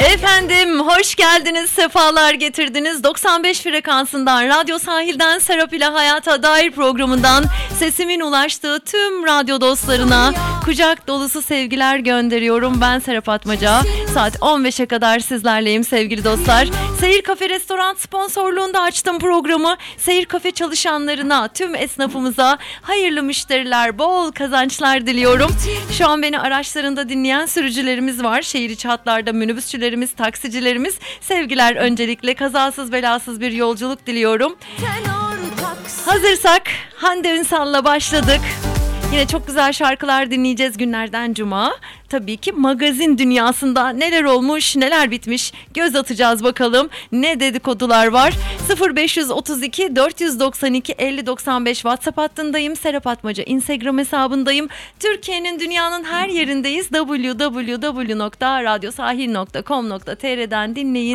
Efendim hoş geldiniz, sefalar getirdiniz. 95 frekansından, Radyo Sahil'den, Serap ile Hayata Dair programından sesimin ulaştığı tüm radyo dostlarına kucak dolusu sevgiler gönderiyorum. Ben Serap Atmaca. Saat 15'e kadar sizlerleyim sevgili dostlar. Seyir Kafe Restoran sponsorluğunda açtım programı. Seyir Kafe çalışanlarına, tüm esnafımıza hayırlı müşteriler, bol kazançlar diliyorum. Şu an beni araçlarında dinleyen sürücülerimiz var. Şehir içi hatlarda minibüsçülerimiz, taksicilerimiz. Sevgiler öncelikle, kazasız belasız bir yolculuk diliyorum. Hazırsak Hande Ünsal'la başladık. Yine çok güzel şarkılar dinleyeceğiz günlerden cuma. Tabii ki magazin dünyasında neler olmuş, neler bitmiş göz atacağız bakalım. Ne dedikodular var. 0532 492 50 95 WhatsApp hattındayım. Serap Atmaca Instagram hesabındayım. Türkiye'nin, dünyanın her yerindeyiz. www.radyosahil.com.tr'den dinleyin.